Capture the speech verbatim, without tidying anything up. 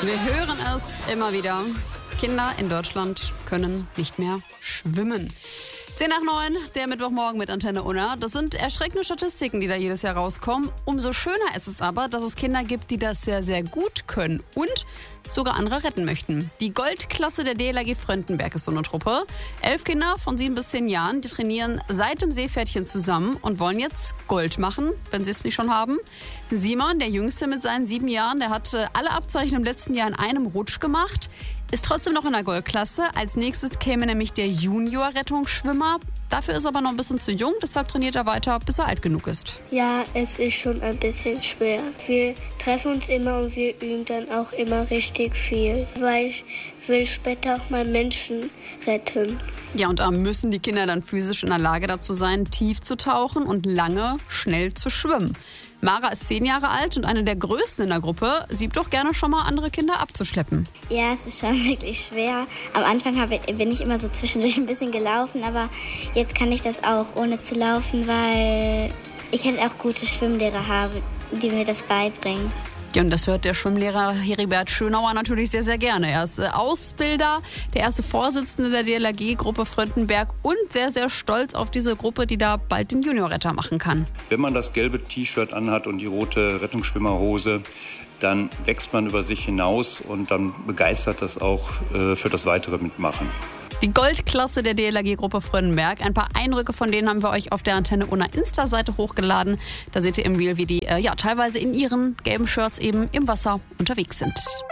Wir hören es immer wieder. Kinder in Deutschland können nicht mehr schwimmen. zehn nach neun, der Mittwochmorgen mit Antenne Unna. Das sind erschreckende Statistiken, die da jedes Jahr rauskommen. Umso schöner ist es aber, dass es Kinder gibt, die das sehr, sehr gut können und sogar andere retten möchten. Die Goldklasse der D L R G Fröndenberg ist so eine Truppe. Elf Kinder von sieben bis zehn Jahren, die trainieren seit dem Seepferdchen zusammen und wollen jetzt Gold machen, wenn sie es nicht schon haben. Simon, der Jüngste mit seinen sieben Jahren, der hat alle Abzeichen im letzten Jahr in einem Rutsch gemacht. Ist trotzdem noch in der Goldklasse. Als nächstes käme nämlich der Junior-Rettungsschwimmer. Dafür ist er aber noch ein bisschen zu jung, deshalb trainiert er weiter, bis er alt genug ist. Ja, es ist schon ein bisschen schwer. Wir treffen uns immer und wir üben dann auch immer richtig viel, weil ich will später auch mal Menschen retten. Ja, und da müssen die Kinder dann physisch in der Lage dazu sein, tief zu tauchen und lange, schnell zu schwimmen. Mara ist zehn Jahre alt und eine der Größten in der Gruppe. Sie übt doch gerne schon mal, andere Kinder abzuschleppen. Ja, es ist schon wirklich schwer. Am Anfang habe, bin ich immer so zwischendurch ein bisschen gelaufen, aber jetzt kann ich das auch ohne zu laufen, weil ich halt auch gute Schwimmlehrer habe, die mir das beibringen. Ja, und das hört der Schwimmlehrer Heribert Schönauer natürlich sehr, sehr gerne. Er ist äh, Ausbilder, der erste Vorsitzende der D L R G-Gruppe Fröndenberg und sehr, sehr stolz auf diese Gruppe, die da bald den Juniorretter machen kann. Wenn man das gelbe T-Shirt anhat und die rote Rettungsschwimmerhose, dann wächst man über sich hinaus und dann begeistert das auch äh, für das weitere Mitmachen. Die Goldklasse der D L R G-Gruppe Fröndenberg. Ein paar Eindrücke von denen haben wir euch auf der Antenne Unna Insta-Seite hochgeladen. Da seht ihr im Reel, wie die äh, ja, teilweise in ihren gelben Shirts eben im Wasser unterwegs sind.